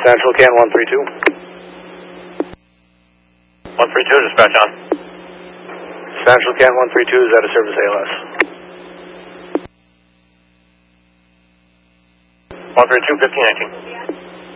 Central Can 132. 132, dispatch on. Central Can 132 is out of service ALS. 132, 1519.